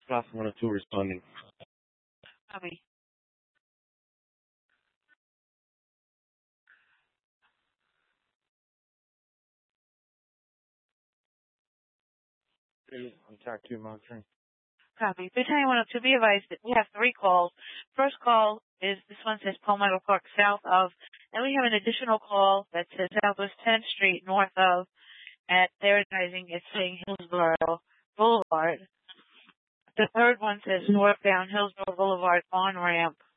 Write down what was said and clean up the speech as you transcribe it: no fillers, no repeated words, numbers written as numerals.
Class 102 responding. Copy. On track 2 monitoring. Copy. Battalion 102, be advised that we have 3 calls. First call is, this one says Palmetto Park south of, and we have an additional call that says Southwest 10th Street north of, at they're advising it's saying Hillsborough Boulevard. The third one says northbound Hillsborough Boulevard on ramp.